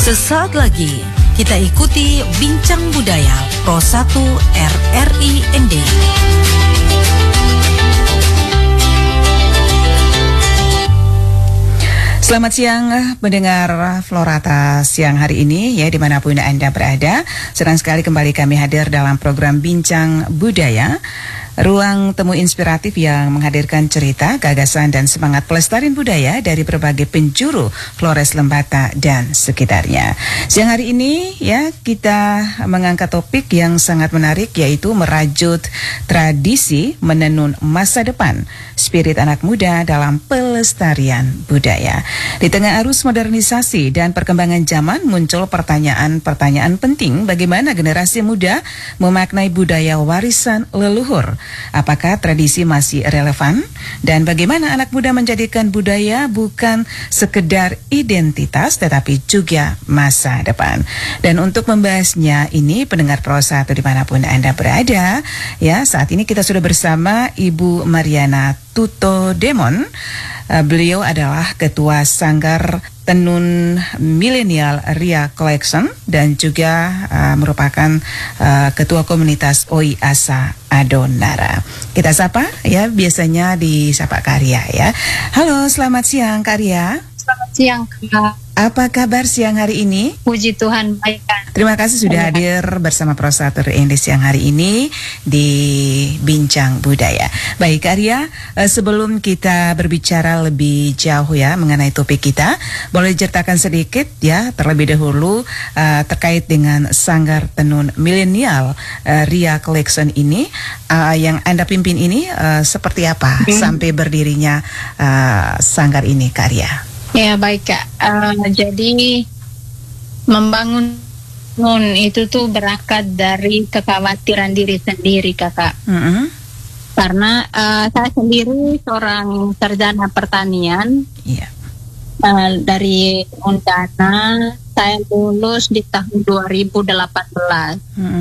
Sesaat lagi kita ikuti Bincang Budaya Pro 1 RRI ND. Selamat siang mendengar Florata siang hari ini ya dimanapun Anda berada. Senang sekali kembali kami hadir dalam program Bincang Budaya. Ruang temu inspiratif yang menghadirkan cerita, gagasan dan semangat pelestarian budaya dari berbagai penjuru Flores Lembata dan sekitarnya. Siang hari ini ya kita mengangkat topik yang sangat menarik yaitu merajut tradisi menenun masa depan, spirit anak muda dalam pelestarian budaya. Di tengah arus modernisasi dan perkembangan zaman muncul pertanyaan-pertanyaan penting bagaimana generasi muda memaknai budaya warisan leluhur. Apakah tradisi masih relevan? Dan bagaimana anak muda menjadikan budaya bukan sekedar identitas tetapi juga masa depan? Dan untuk membahasnya ini pendengar Pro 1 dimanapun Anda berada, ya saat ini kita sudah bersama Ibu Mariana Tuto Demon. Beliau adalah Ketua Sanggar Tenun Milenial Ria Collection dan juga merupakan Ketua Komunitas Oi Asa Adonara. Kita sapa ya, biasanya disapa Karya ya. Halo, selamat siang Karya. Selamat siang Kak. Apa kabar siang hari ini? Puji Tuhan baik Kak. Terima kasih sudah hadir bersama Pro 1 RRI siang hari ini di Bincang Budaya. Baik Karya, sebelum kita berbicara lebih jauh ya mengenai topik kita, boleh diceritakan sedikit ya terlebih dahulu terkait dengan Sanggar Tenun Milenial Ria Collection ini yang Anda pimpin ini seperti apa sampai berdirinya sanggar ini Karya? Ya baik Kak, jadi membangun itu tuh berangkat dari kekhawatiran diri sendiri Kakak. Karena saya sendiri seorang sarjana pertanian. Dari Undana saya lulus di tahun 2018.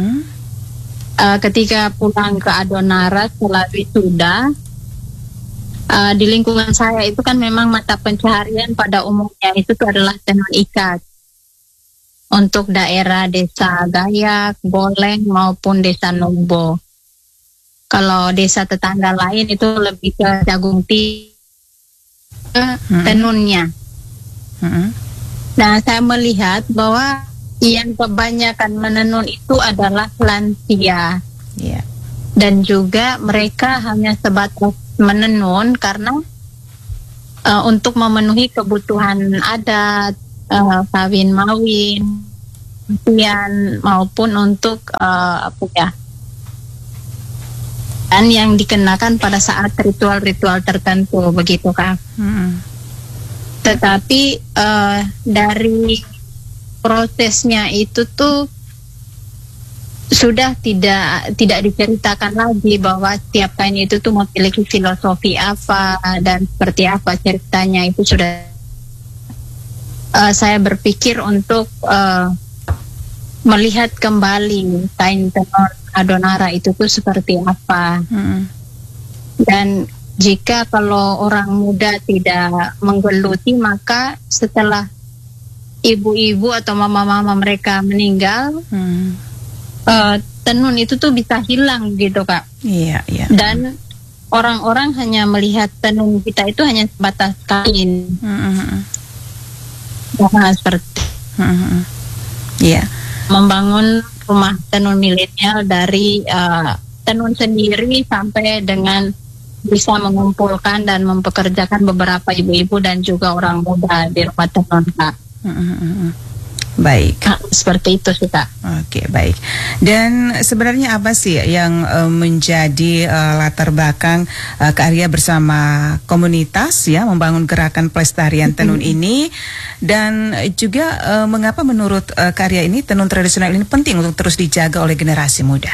Ketika pulang ke Adonara setelah wisuda, di lingkungan saya itu kan memang mata pencaharian pada umumnya itu tuh adalah tenun ikat untuk daerah desa Gayak, Boleng maupun desa Numbo. Kalau desa tetangga lain itu lebih ke jagung tenunnya. Nah, saya melihat bahwa yang kebanyakan menenun itu adalah lansia. Dan juga mereka hanya sebatas menenun karena untuk memenuhi kebutuhan adat, kawin mawin, maupun untuk dan yang dikenakan pada saat ritual-ritual tertentu begitu Kak. Tetapi dari prosesnya itu tuh sudah tidak diceritakan lagi bahwa setiap kain itu tuh memiliki filosofi apa dan seperti apa ceritanya. Itu sudah saya berpikir untuk melihat kembali kain tenun Adonara itu tuh seperti apa. Dan jika kalau orang muda tidak menggeluti, maka setelah ibu-ibu atau mama-mama mereka meninggal, tenun itu tuh bisa hilang gitu Kak. Dan orang-orang hanya melihat tenun kita itu hanya sebatas kain. Seperti membangun rumah tenun milenial dari tenun sendiri sampai dengan bisa mengumpulkan dan mempekerjakan beberapa ibu-ibu dan juga orang muda di rumah tenun Kak. Baik. Seperti itu sih Kak. Oke, baik. Dan sebenarnya apa sih yang menjadi latar belakang Karya bersama komunitas ya membangun gerakan pelestarian tenun ini, dan juga mengapa menurut Karya ini tenun tradisional ini penting untuk terus dijaga oleh generasi muda?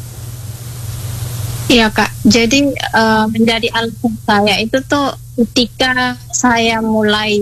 Iya Kak, jadi menjadi alasan saya itu tuh ketika saya mulai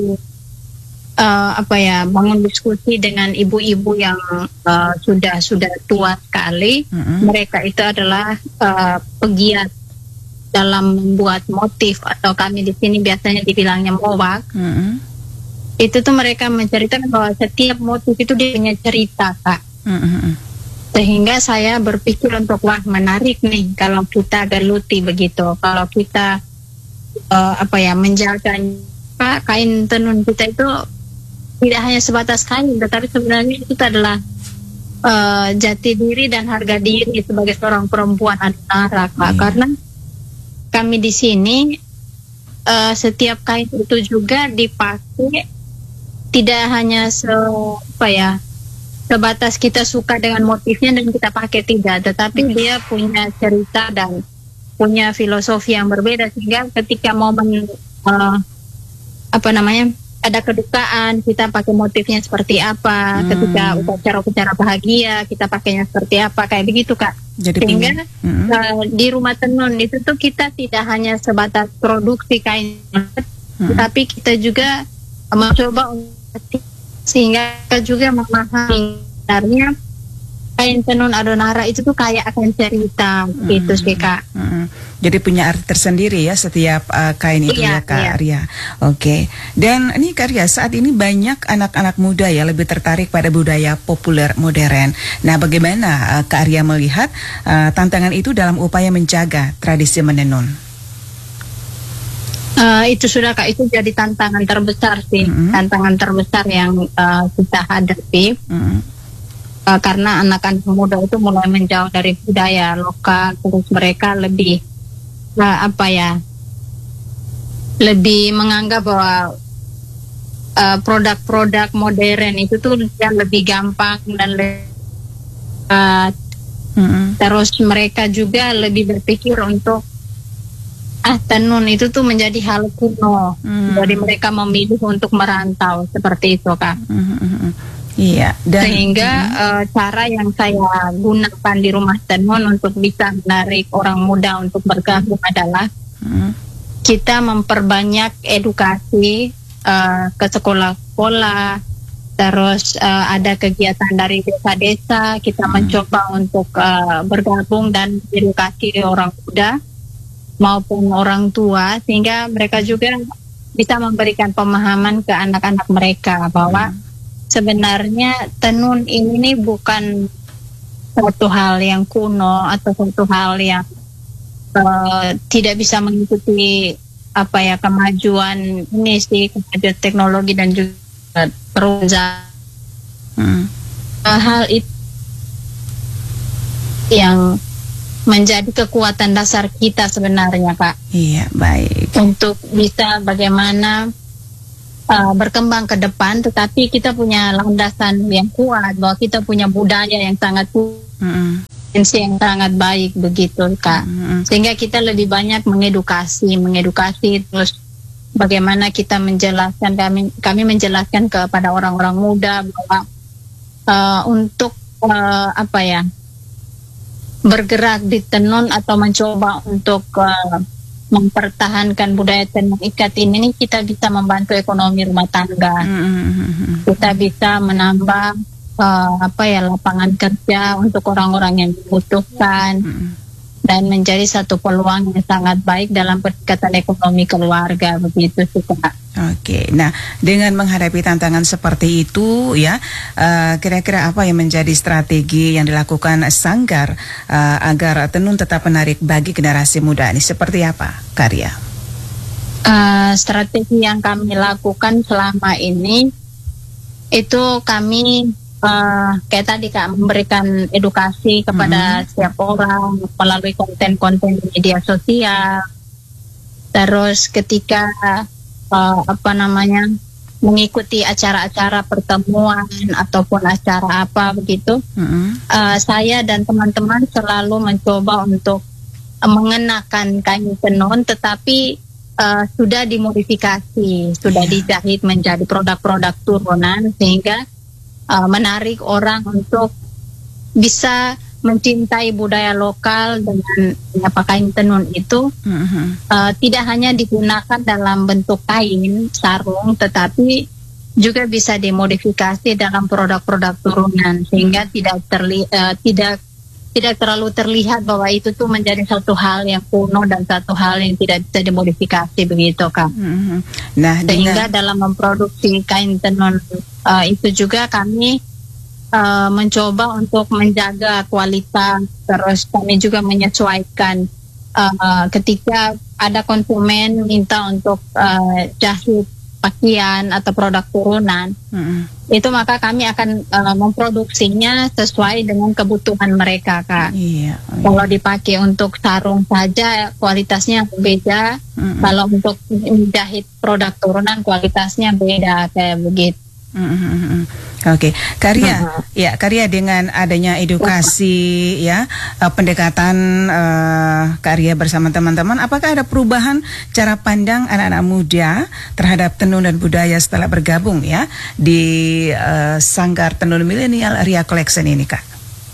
bangun diskusi dengan ibu-ibu yang sudah tua sekali. Mereka itu adalah pegiat dalam membuat motif, atau kami di sini biasanya dibilangnya mowak. itu tuh mereka menceritakan bahwa setiap motif itu dia punya cerita, Kak. Sehingga saya berpikir untuk wah menarik nih kalau kita geluti begitu, kalau kita menjaga kain tenun kita itu tidak hanya sebatas kain, tetapi sebenarnya itu adalah jati diri dan harga diri sebagai seorang perempuan Adonara, Kak. Karena kami di sini setiap kain itu juga dipakai tidak hanya sebatas kita suka dengan motifnya dan kita pakai, tidak, tetapi dia punya cerita dan punya filosofi yang berbeda, sehingga ketika momen ada kedukaan kita pakai motifnya seperti apa, ketika upacara-upacara bahagia kita pakainya seperti apa, kayak begitu, Kak. Jadi sehingga di rumah tenun itu tuh kita tidak hanya sebatas produksi kain, tapi kita juga mencoba sehingga kita juga memahami sebenarnya kain tenun Adonara itu tuh kayak akan cerita gitu sih, Kak. Jadi punya arti tersendiri ya setiap kain itu, ya Kak Ria. Oke. Dan ini Kak Ria, saat ini banyak anak-anak muda ya lebih tertarik pada budaya populer modern. Nah, bagaimana Kak Ria melihat tantangan itu dalam upaya menjaga tradisi menenun? Itu sudah, Kak, itu jadi tantangan terbesar sih, tantangan terbesar yang kita hadapi. Karena anak-anak muda itu mulai menjauh dari budaya lokal, terus mereka lebih lebih menganggap bahwa produk-produk modern itu tuh yang lebih gampang dan terus mereka juga lebih berpikir untuk tenun itu tuh menjadi hal kuno. Jadi mereka memilih untuk merantau seperti itu, Kak. Iya. Dan sehingga cara yang saya gunakan di rumah tenun untuk bisa menarik orang muda untuk bergabung adalah kita memperbanyak edukasi ke sekolah-sekolah, terus ada kegiatan dari desa-desa, kita mencoba untuk bergabung dan edukasi orang muda maupun orang tua, sehingga mereka juga bisa memberikan pemahaman ke anak-anak mereka bahwa sebenarnya tenun ini bukan suatu hal yang kuno atau suatu hal yang tidak bisa mengikuti kemajuan ini sih, kemajuan teknologi dan juga perubahan. Hal itu yang menjadi kekuatan dasar kita sebenarnya, Kak. Iya, baik. Untuk bisa bagaimana berkembang ke depan, tetapi kita punya landasan yang kuat, bahwa kita punya budaya yang sangat kuat, yang sangat baik begitu, Kak. Sehingga kita lebih banyak mengedukasi terus bagaimana kita menjelaskan, kami menjelaskan kepada orang-orang muda bahwa untuk bergerak di tenun atau mencoba untuk mempertahankan budaya tenun ikat ini, kita bisa membantu ekonomi rumah tangga. Kita bisa menambah lapangan kerja untuk orang-orang yang dibutuhkan dan menjadi satu peluang yang sangat baik dalam peningkatan ekonomi keluarga, begitu sih, Kak. Oke, nah dengan menghadapi tantangan seperti itu ya, kira-kira apa yang menjadi strategi yang dilakukan Sanggar agar tenun tetap menarik bagi generasi muda ini, seperti apa, Karya? Strategi yang kami lakukan selama ini itu kami kayak tadi, Kak, memberikan edukasi kepada setiap orang melalui konten-konten di media sosial. Terus ketika mengikuti acara-acara pertemuan ataupun acara apa begitu, saya dan teman-teman selalu mencoba untuk mengenakan kain tenun, tetapi sudah dimodifikasi, sudah dijahit menjadi produk-produk turunan, sehingga menarik orang untuk bisa mencintai budaya lokal dengan kain tenun itu. Tidak hanya digunakan dalam bentuk kain sarung, tetapi juga bisa dimodifikasi dalam produk-produk turunan, sehingga tidak tidak terlalu terlihat bahwa itu tuh menjadi satu hal yang kuno dan satu hal yang tidak bisa dimodifikasi begitu Kak. Nah, Sehingga dalam memproduksi kain tenun itu juga kami mencoba untuk menjaga kualitas, terus kami juga menyesuaikan ketika ada konsumen minta untuk jahit pakaian atau produk turunan, itu maka kami akan memproduksinya sesuai dengan kebutuhan mereka Kak. Iya. Kalau dipakai untuk sarung saja kualitasnya beda, kalau untuk menjahit produk turunan kualitasnya beda kayak begitu. Oke, Karya, ya Karya dengan adanya edukasi ya pendekatan Karya bersama teman-teman, apakah ada perubahan cara pandang anak-anak muda terhadap tenun dan budaya setelah bergabung ya di Sanggar Tenun Milenial Ria Collection ini Kak?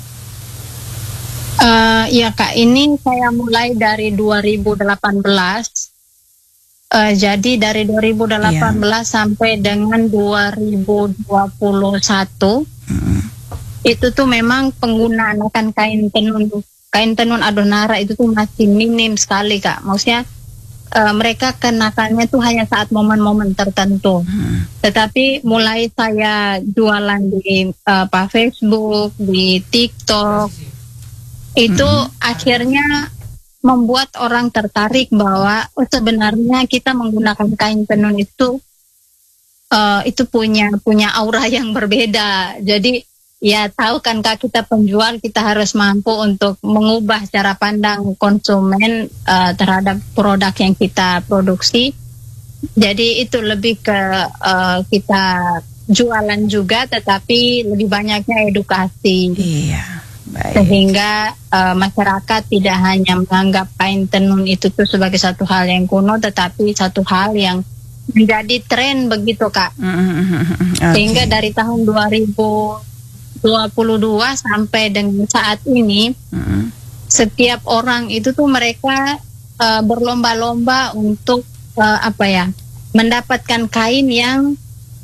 Ya Kak, ini saya mulai dari 2018. Jadi dari 2018 sampai dengan 2021 itu tuh memang penggunaan akan kain tenun adonara itu tuh masih minim sekali Kak. Maksudnya mereka kenakannya tuh hanya saat momen-momen tertentu. Tetapi mulai saya jualan di Facebook, di TikTok, itu akhirnya membuat orang tertarik bahwa sebenarnya kita menggunakan kain tenun itu punya aura yang berbeda. Jadi ya tahu kan Kak, kita penjual kita harus mampu untuk mengubah cara pandang konsumen terhadap produk yang kita produksi. Jadi itu lebih ke kita jualan juga, tetapi lebih banyaknya edukasi. Iya. Baik. Sehingga masyarakat tidak hanya menganggap kain tenun itu tuh sebagai satu hal yang kuno, tetapi satu hal yang menjadi tren begitu Kak. Sehingga dari tahun 2022 sampai dengan saat ini, setiap orang itu tuh mereka berlomba-lomba untuk mendapatkan kain yang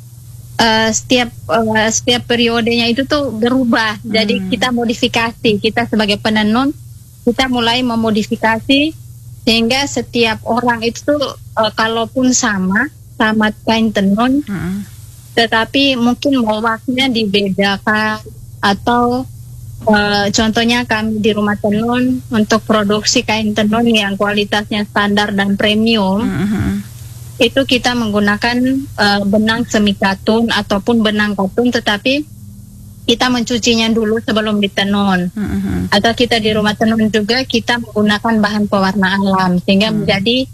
setiap periodenya itu tuh berubah. Jadi kita modifikasi, kita sebagai penenun kita mulai memodifikasi sehingga setiap orang itu tuh kalaupun sama kain tenun, tetapi mungkin waktunya dibedakan atau contohnya kami di rumah tenun untuk produksi kain tenun yang kualitasnya standar dan premium. Itu kita menggunakan benang semi katun ataupun benang katun, tetapi kita mencucinya dulu sebelum ditenun. Atau kita di rumah tenun juga kita menggunakan bahan pewarna alam sehingga menjadi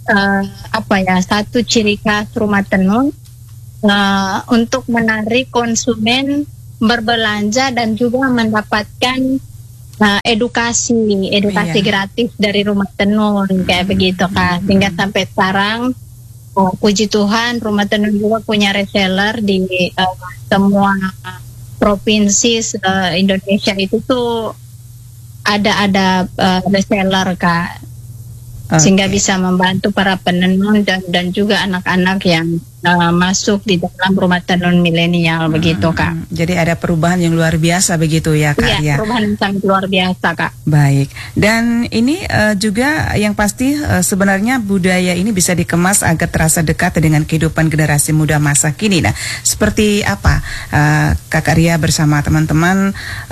satu ciri khas rumah tenun untuk menarik konsumen berbelanja dan juga mendapatkan edukasi gratis dari rumah tenun kayak begitu Kak. Sehingga sampai sekarang puji Tuhan, rumah tenun juga punya reseller di semua provinsi Indonesia itu tuh ada reseller Kak. Sehingga bisa membantu para penenun dan juga anak-anak yang masuk di dalam rumah tenun milenial begitu Kak. Jadi ada perubahan yang luar biasa begitu ya Kak? Iya, perubahan yang sangat luar biasa Kak. Baik, dan ini juga yang pasti sebenarnya budaya ini bisa dikemas agar terasa dekat dengan kehidupan generasi muda masa kini. Nah, seperti apa Kak Ria bersama teman-teman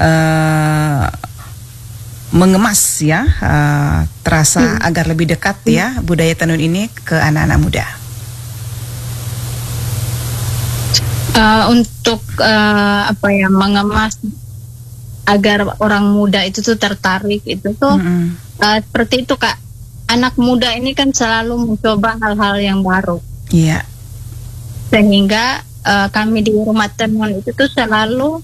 mengemas ya terasa agar lebih dekat ya budaya tenun ini ke anak-anak muda? Untuk mengemas agar orang muda itu tuh tertarik itu tuh seperti itu Kak. Anak muda ini kan selalu mencoba hal-hal yang baru. Iya. Sehingga kami di rumah tenun itu tuh selalu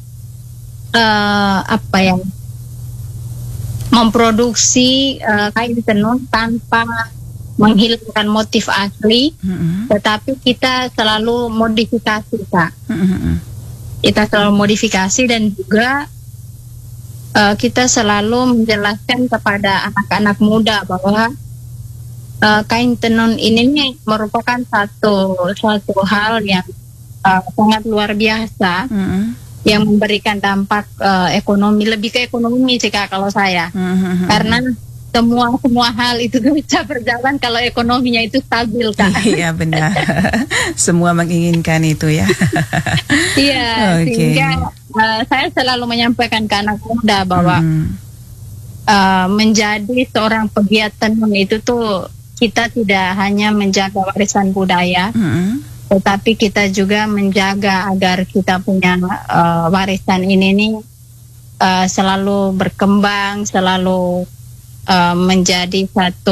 memproduksi kain tenun tanpa menghilangkan motif asli, tetapi kita selalu modifikasi Kak. Kita selalu modifikasi dan juga kita selalu menjelaskan kepada anak-anak muda bahwa kain tenun ini merupakan satu hal yang sangat luar biasa. yang memberikan dampak ekonomi, lebih ke ekonomi sih Kak kalau saya. Karena semua hal itu bisa berjalan kalau ekonominya itu stabil Kak. Iya benar. Semua menginginkan itu ya. Iya, sehingga saya selalu menyampaikan ke anak muda bahwa menjadi seorang pegiat tenun itu tuh kita tidak hanya menjaga warisan budaya, tetapi kita juga menjaga agar kita punya warisan ini nih selalu berkembang, selalu menjadi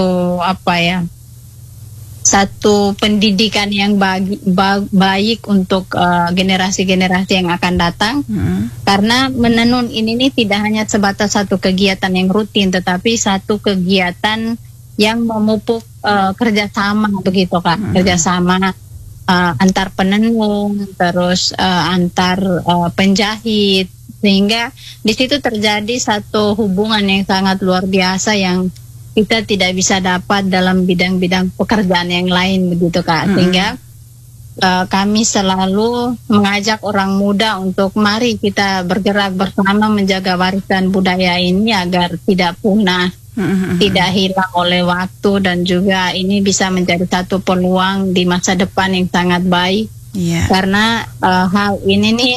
satu pendidikan yang baik untuk generasi-generasi yang akan datang. Karena menenun ini nih tidak hanya sebatas satu kegiatan yang rutin, tetapi satu kegiatan yang memupuk kerjasama begitu Kak, kerjasama antar penenun, terus antar penjahit, sehingga di situ terjadi satu hubungan yang sangat luar biasa yang kita tidak bisa dapat dalam bidang-bidang pekerjaan yang lain begitu Kak. Sehingga kami selalu mengajak orang muda untuk mari kita bergerak bersama menjaga warisan budaya ini agar tidak punah, tidak hilang oleh waktu, dan juga ini bisa menjadi satu peluang di masa depan yang sangat baik. Karena hal ini nih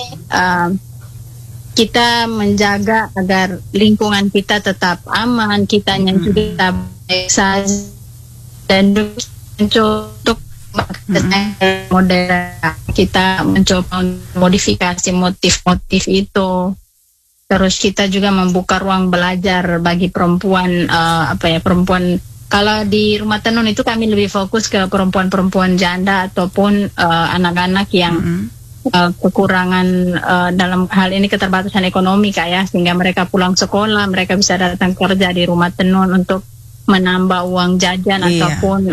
kita menjaga agar lingkungan kita tetap aman, kitanya juga baik saja, dan untuk model kita mencoba modifikasi motif-motif itu. Terus kita juga membuka ruang belajar bagi perempuan, perempuan. Kalau di rumah tenun itu kami lebih fokus ke perempuan-perempuan janda ataupun anak-anak yang kekurangan dalam hal ini keterbatasan ekonomi Kak ya, sehingga mereka pulang sekolah, mereka bisa datang kerja di rumah tenun untuk menambah uang jajan ataupun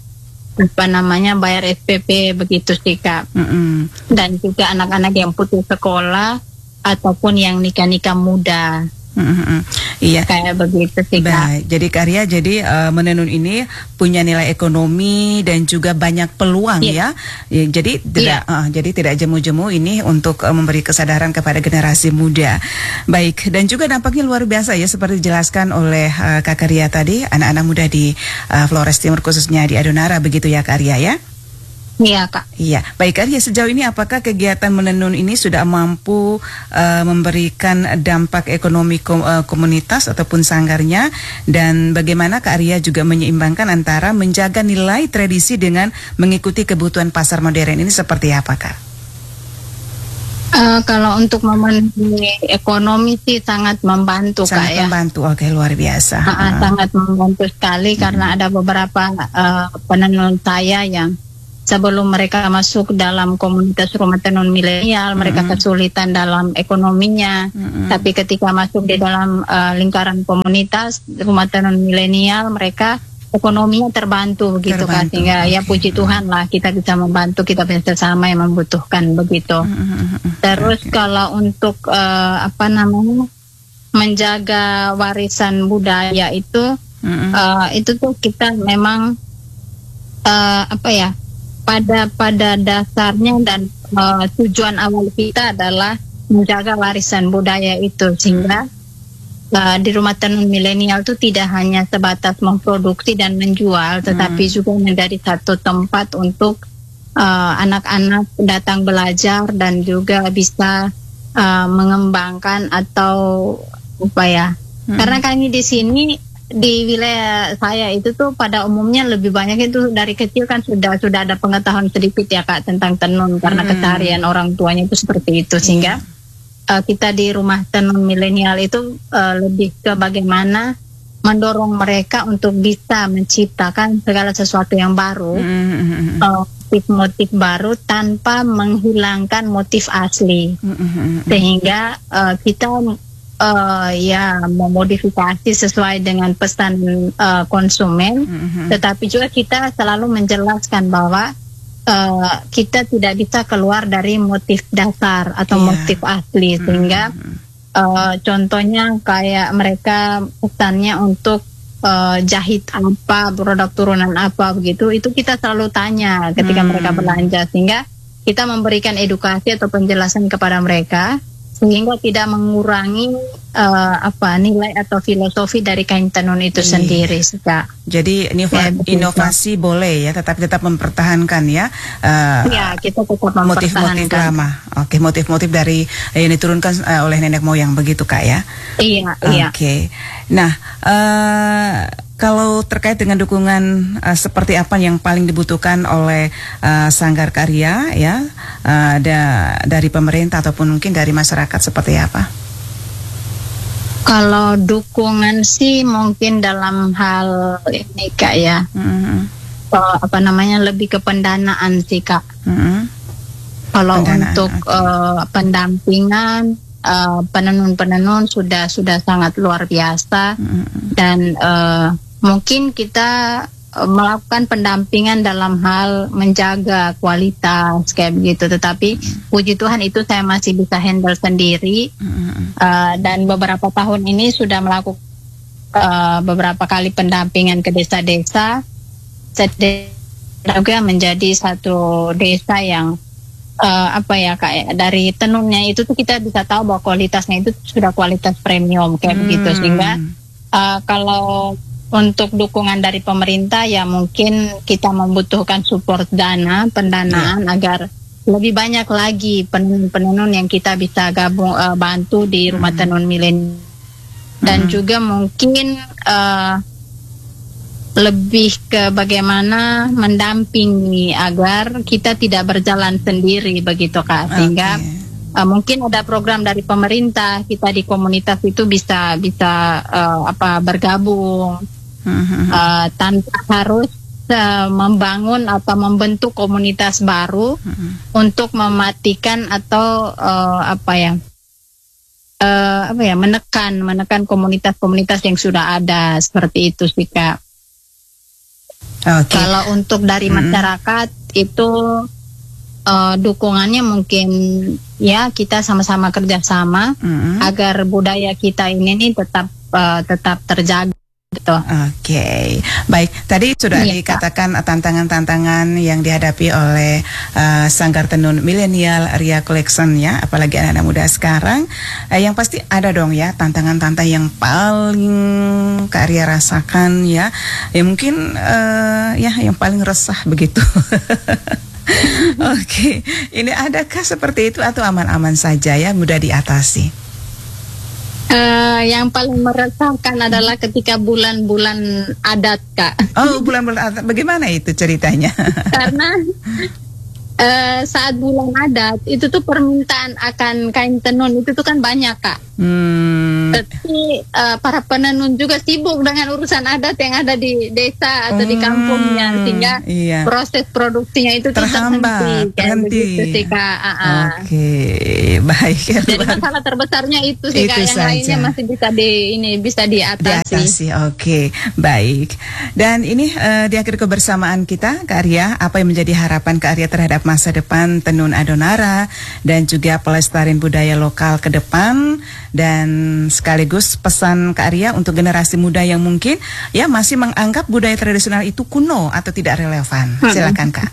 bayar SPP begitu sih Kak. Dan juga anak-anak yang putus sekolah ataupun yang nikah-nikah muda. Iya, kayak begitu sih Kak. Baik, jadi karya menenun ini punya nilai ekonomi dan juga banyak peluang ya. Jadi tidak jemu-jemu ini untuk memberi kesadaran kepada generasi muda. Baik, dan juga dampaknya luar biasa ya, seperti dijelaskan oleh Kak Karya tadi, anak-anak muda di Flores Timur khususnya di Adonara begitu ya Karya ya. Iya Kak. Iya, baik Karya, sejauh ini apakah kegiatan menenun ini sudah mampu memberikan dampak ekonomi komunitas ataupun sanggarnya, dan bagaimana Kak Arya juga menyeimbangkan antara menjaga nilai tradisi dengan mengikuti kebutuhan pasar modern ini seperti apa Kak? Kalau untuk memenuhi ekonomi sih sangat membantu Kak ya. Membantu, oke, luar biasa. Sangat membantu sekali karena ada beberapa penenun saya yang sebelum mereka masuk dalam komunitas rumah tenun milenial, mereka kesulitan dalam ekonominya. Tapi ketika masuk di dalam lingkaran komunitas rumah tenun milenial, mereka ekonominya terbantu begitu Kak. Sehingga ya puji Tuhan lah, kita bisa membantu, kita bersama yang membutuhkan begitu. Terus kalau untuk menjaga warisan budaya itu tuh kita memang pada dasarnya dan tujuan awal kita adalah menjaga warisan budaya itu, sehingga di rumah tenun milenial itu tidak hanya sebatas memproduksi dan menjual, tetapi juga menjadi satu tempat untuk anak-anak datang belajar dan juga bisa mengembangkan atau karena kami di sini di wilayah saya itu tuh pada umumnya lebih banyak itu dari kecil kan sudah ada pengetahuan sedikit ya Kak tentang tenun, karena keseharian orang tuanya itu seperti itu, sehingga kita di rumah tenun milenial itu lebih ke bagaimana mendorong mereka untuk bisa menciptakan segala sesuatu yang baru, motif-motif baru tanpa menghilangkan motif asli, sehingga kita memodifikasi sesuai dengan pesan konsumen, tetapi juga kita selalu menjelaskan bahwa kita tidak bisa keluar dari motif dasar atau motif asli, sehingga contohnya kayak mereka pesannya untuk jahit apa, produk turunan apa begitu, itu kita selalu tanya ketika mereka belanja, sehingga kita memberikan edukasi atau penjelasan kepada mereka sehingga tidak mengurangi nilai atau filosofi dari kain tenun itu sendiri sih, Kak. Jadi inovasi boleh ya, tetapi tetap mempertahankan ya. Ya, kita tetap mempertahankan motif-motif lama. Oke, motif-motif dari yang diturunkan oleh nenek moyang begitu, Kak ya. Iya. Oke. Nah, kalau terkait dengan dukungan seperti apa yang paling dibutuhkan oleh Sanggar Karya ya, dari pemerintah ataupun mungkin dari masyarakat seperti apa? Kalau dukungan sih mungkin dalam hal ini, Kak ya, lebih ke pendanaan sih, Kak. Kalau untuk pendampingan penenun-penenun sudah sangat luar biasa, dan mungkin kita melakukan pendampingan dalam hal menjaga kualitas kayak begitu, tetapi puji Tuhan itu saya masih bisa handle sendiri, dan beberapa tahun ini sudah melakukan beberapa kali pendampingan ke desa-desa, juga menjadi satu desa yang kayak dari tenunnya itu tuh kita bisa tahu bahwa kualitasnya itu sudah kualitas premium kayak begitu, sehingga kalau untuk dukungan dari pemerintah ya mungkin kita membutuhkan support pendanaan agar lebih banyak lagi penenun-penenun yang kita bisa bantu di rumah tenun milenial, dan juga mungkin lebih ke bagaimana mendampingi agar kita tidak berjalan sendiri begitu, Kak, sehingga mungkin ada program dari pemerintah, kita di komunitas itu bisa bergabung tanpa harus membangun atau membentuk komunitas baru untuk mematikan atau menekan komunitas-komunitas yang sudah ada, seperti itu sih, Kak. Kalau untuk dari masyarakat itu dukungannya mungkin ya kita sama-sama kerjasama agar budaya kita ini tetap terjaga. Gitu. Oke, baik. Tadi sudah dikatakan tantangan-tantangan yang dihadapi oleh Sanggar Tenun Milenial Ria Collection ya, apalagi anak-anak muda sekarang. Yang pasti ada dong ya tantangan-tantangan yang paling Kak Ria rasakan ya, mungkin yang paling resah begitu. Oke, ini adakah seperti itu atau aman-aman saja ya, mudah diatasi? Yang paling meresahkan adalah ketika bulan-bulan adat, Kak. Oh, bulan-bulan adat, bagaimana itu ceritanya? Karena saat bulan adat itu tuh permintaan akan kain tenun itu tuh kan banyak, Kak. Tapi para penenun juga sibuk dengan urusan adat yang ada di desa atau di kampungnya, sehingga proses produksinya itu terhenti. Begitu sih, Kak. Oke, baik. Jadi masalah terbesarnya itu sih, Kak. Yang saja. Lainnya masih bisa diatasi. Oke, baik. Dan ini di akhir kebersamaan kita, Kak Ria, apa yang menjadi harapan Kak Ria terhadap masa depan tenun Adonara dan juga pelestarian budaya lokal ke depan, dan sekaligus pesan Kak Ria untuk generasi muda yang mungkin ya masih menganggap budaya tradisional itu kuno atau tidak relevan. Silakan, Kak.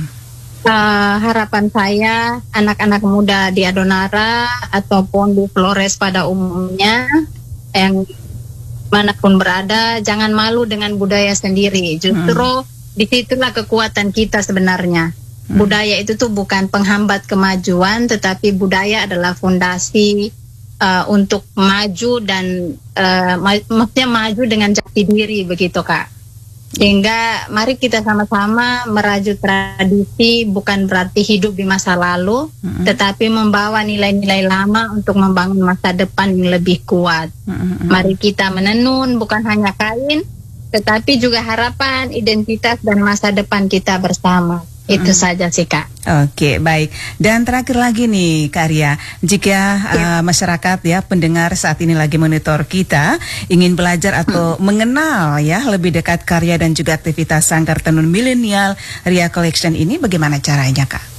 Harapan saya anak-anak muda di Adonara ataupun di Flores pada umumnya yang manapun berada, jangan malu dengan budaya sendiri. Justru disitulah kekuatan kita sebenarnya. Budaya itu tuh bukan penghambat kemajuan, tetapi budaya adalah fondasi untuk maju dan maksudnya maju dengan jati diri begitu, Kak. Sehingga mari kita sama-sama merajut tradisi, bukan berarti hidup di masa lalu, tetapi membawa nilai-nilai lama untuk membangun masa depan yang lebih kuat. Mari kita menenun bukan hanya kain, tetapi juga harapan, identitas dan masa depan kita bersama. Itu saja sih, Kak. Oke, baik. Dan terakhir lagi nih, Kak Ria, jika masyarakat ya, pendengar saat ini lagi monitor kita, ingin belajar atau mengenal ya lebih dekat karya dan juga aktivitas Sanggar Tenun Milenial Ria Collection ini, bagaimana caranya, Kak?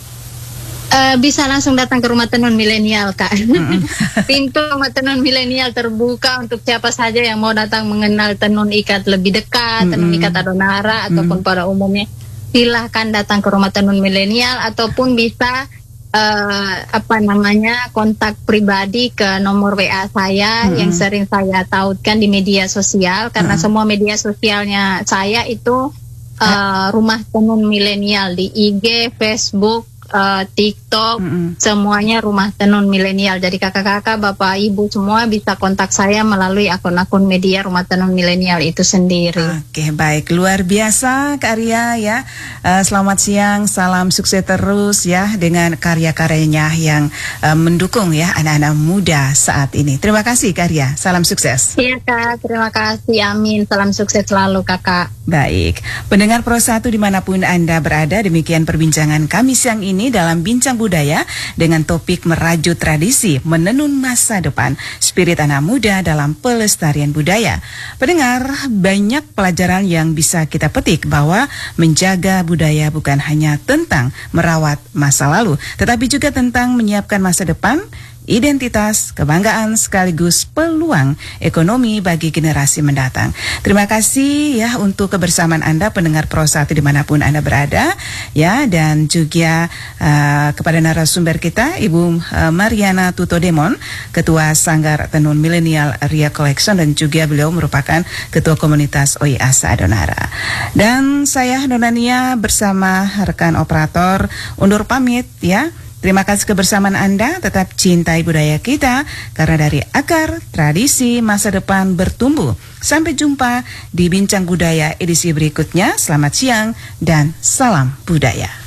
Bisa langsung datang ke Rumah Tenun Milenial, Kak. Pintu Rumah Tenun Milenial terbuka untuk siapa saja yang mau datang mengenal tenun ikat lebih dekat, tenun ikat Adonara ataupun pada umumnya. Silahkan datang ke Rumah Tenun Milenial, ataupun bisa kontak pribadi ke nomor WA saya yang sering saya tautkan di media sosial, karena semua media sosialnya saya itu Rumah Tenun Milenial di IG, Facebook, TikTok, semuanya Rumah Tenun Milenial. Jadi kakak-kakak, bapak, ibu semua bisa kontak saya melalui akun-akun media Rumah Tenun Milenial itu sendiri. Oke, baik, luar biasa Kak Ria ya. Selamat siang, salam sukses terus ya dengan karya-karyanya yang mendukung ya anak-anak muda saat ini. Terima kasih Kak Ria, salam sukses. Iya Kak, terima kasih, amin, salam sukses selalu Kakak. Baik, pendengar Pro 1 dimanapun Anda berada, demikian perbincangan kami siang ini dalam Bincang Budaya dengan topik merajut tradisi, menenun masa depan, spirit anak muda dalam pelestarian budaya. Pendengar, banyak pelajaran yang bisa kita petik bahwa menjaga budaya bukan hanya tentang merawat masa lalu, tetapi juga tentang menyiapkan masa depan, identitas, kebanggaan sekaligus peluang ekonomi bagi generasi mendatang. Terima kasih ya untuk kebersamaan Anda pendengar Pro 1 dimanapun Anda berada ya, dan juga kepada narasumber kita Ibu Mariana Tutodemon, Ketua Sanggar Tenun Milenial Ria Collection, dan juga beliau merupakan Ketua Komunitas OIASA Adonara. Dan saya Nonania bersama rekan operator undur pamit ya. Terima kasih kebersamaan Anda, tetap cintai budaya kita, karena dari akar tradisi masa depan bertumbuh. Sampai jumpa di Bincang Budaya edisi berikutnya. Selamat siang dan salam budaya.